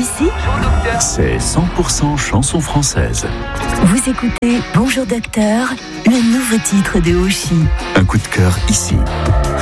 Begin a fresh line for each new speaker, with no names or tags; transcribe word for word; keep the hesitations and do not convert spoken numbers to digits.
ici ?
C'est cent pour cent chanson française.
Vous écoutez Bonjour Docteur, le nouveau titre de Oshi.
Un coup de cœur ici.